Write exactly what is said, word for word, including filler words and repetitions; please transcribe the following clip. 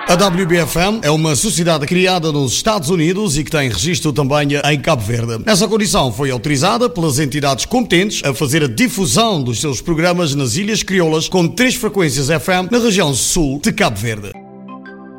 A W B F M é uma sociedade criada nos Estados Unidos e que tem registro também em Cabo Verde. Nessa condição foi autorizada pelas entidades competentes a fazer a difusão dos seus programas nas Ilhas Crioulas com três frequências F M na região sul de Cabo Verde.